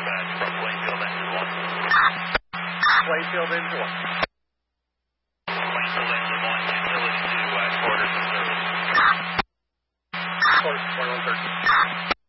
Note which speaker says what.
Speaker 1: dispatch from Plainfield Engine 1.
Speaker 2: Plainfield Engine 1.
Speaker 1: Plainfield Engine 1, utility to quarters and service.
Speaker 2: Quarters, 4113.